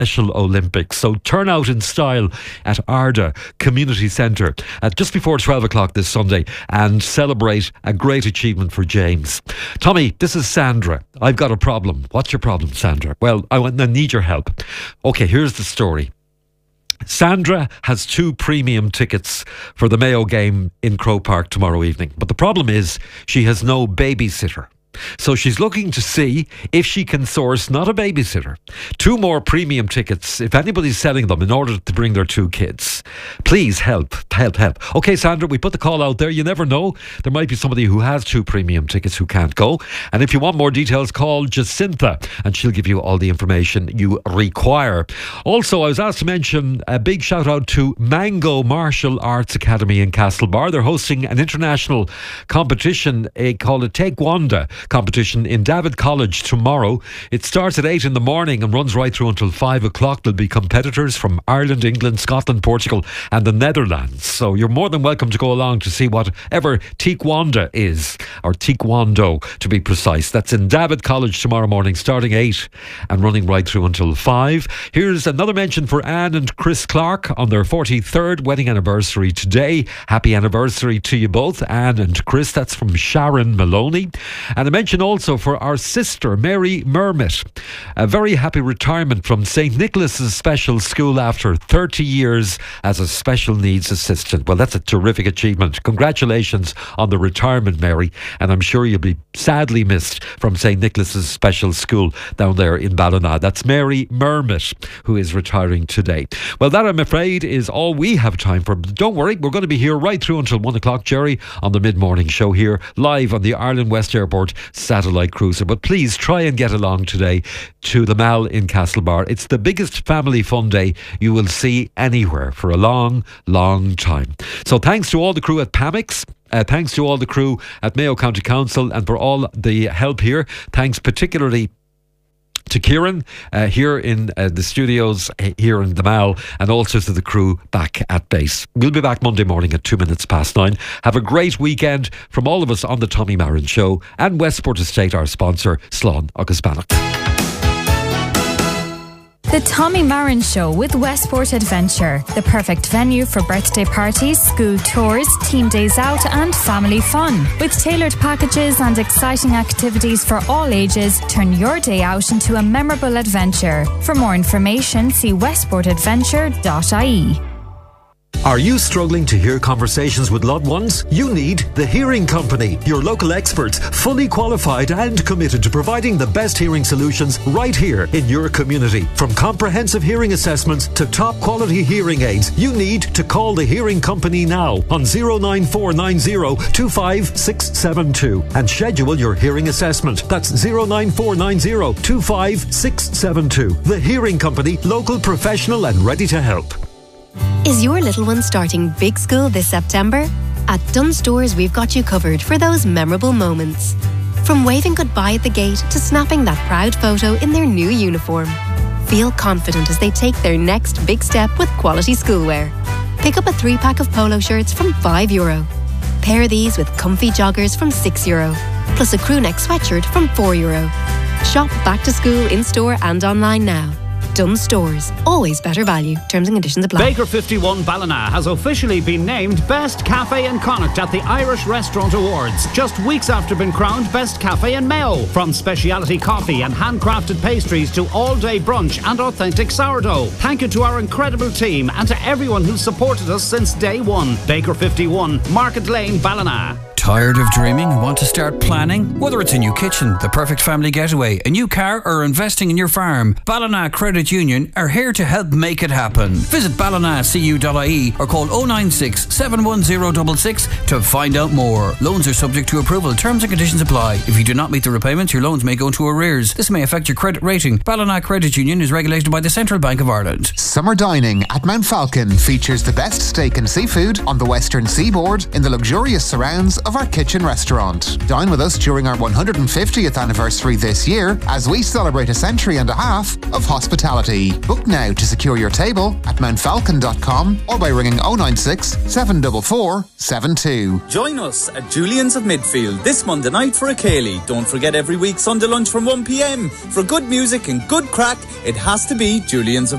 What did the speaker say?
Special Olympics. So turn out in style at Arda Community Centre at just before 12 o'clock this Sunday and celebrate a great achievement for James. Tommy, this is Sandra. I've got a problem. What's your problem, Sandra? Well, I need your help. Okay, here's the story. Sandra has 2 premium tickets for the Mayo game in Croke Park tomorrow evening. But the problem is she has no babysitter. So she's looking to see if she can source, not a babysitter, 2 more premium tickets, if anybody's selling them, in order to bring their 2 kids. Please help. Okay, Sandra, we put the call out there. You never know. There might be somebody who has 2 premium tickets who can't go. And if you want more details, call Jacinta and she'll give you all the information you require. Also, I was asked to mention a big shout out to Mango Martial Arts Academy in Castlebar. They're hosting an international competition called a Taekwondo competition in David College tomorrow. It starts at 8 in the morning and runs right through until 5 o'clock. There'll be competitors from Ireland, England, Scotland, Portugal and the Netherlands. So you're more than welcome to go along to see whatever Taekwondo is, or Taekwondo to be precise. That's in David College tomorrow morning, starting 8 and running right through until 5. Here's another mention for Anne and Chris Clark on their 43rd wedding anniversary today. Happy anniversary to you both, Anne and Chris. That's from Sharon Maloney. And a mention also for our sister, Mary Mermit. A very happy retirement from St. Nicholas's Special School after 30 years as a special needs assistant. Well, that's a terrific achievement. Congratulations on the retirement, Mary. And I'm sure you'll be sadly missed from St. Nicholas's Special School down there in Ballina. That's Mary Mermit, who is retiring today. Well, that, I'm afraid, is all we have time for. But don't worry, we're going to be here right through until 1 o'clock, Jerry, on the mid-morning show here, live on the Ireland West Airport satellite cruiser. But please try and get along today to the Mall in Castlebar. It's the biggest family fun day you will see anywhere for a long, long time. So thanks to all the crew at PAMIX. Thanks to all the crew at Mayo County Council and for all the help here. Thanks particularly to Kieran here in the studios here in the Mall, and also to the crew back at base. We'll be back Monday morning at 9:02. Have a great weekend from all of us on the Tommy Marin Show and Westport Estate, our sponsor, Slán agus Bannock. The Tommy Marin Show with Westport Adventure, the perfect venue for birthday parties, school tours, team days out and family fun. With tailored packages and exciting activities for all ages, turn your day out into a memorable adventure. For more information, see westportadventure.ie. Are you struggling to hear conversations with loved ones? You need The Hearing Company, your local experts, fully qualified and committed to providing the best hearing solutions right here in your community. From comprehensive hearing assessments to top quality hearing aids, you need to call The Hearing Company now on 09490 25672 and schedule your hearing assessment. That's 09490 25672. The Hearing Company, local, professional and ready to help. Is your little one starting big school this September? At Dunnes Stores, we've got you covered for those memorable moments. From waving goodbye at the gate to snapping that proud photo in their new uniform. Feel confident as they take their next big step with quality schoolwear. Pick up a 3-pack of polo shirts from €5. Pair these with comfy joggers from €6, plus a crew neck sweatshirt from €4. Shop back to school in-store and online now. Dunnes Stores. Always better value. Terms and conditions apply. Baker 51 Ballina has officially been named Best Cafe in Connacht at the Irish Restaurant Awards, just weeks after being crowned Best Cafe in Mayo. From speciality coffee and handcrafted pastries to all-day brunch and authentic sourdough. Thank you to our incredible team and to everyone who's supported us since day one. Baker 51, Market Lane, Ballina. Tired of dreaming and want to start planning? Whether it's a new kitchen, the perfect family getaway, a new car or investing in your farm, Ballina Credit Union are here to help make it happen. Visit ballinacu.ie or call 096 71066 to find out more. Loans are subject to approval. Terms and conditions apply. If you do not meet the repayments, your loans may go into arrears. This may affect your credit rating. Ballina Credit Union is regulated by the Central Bank of Ireland. Summer dining at Mount Falcon features the best steak and seafood on the western seaboard in the luxurious surrounds of of our kitchen restaurant. Dine with us during our 150th anniversary this year as we celebrate a century and a half of hospitality. Book now to secure your table at mountfalcon.com or by ringing 096 744 72. Join us at Julian's of Midfield this Monday night for a Ceilidh. Don't forget every week Sunday lunch from 1 p.m. For good music and good crack, it has to be Julian's of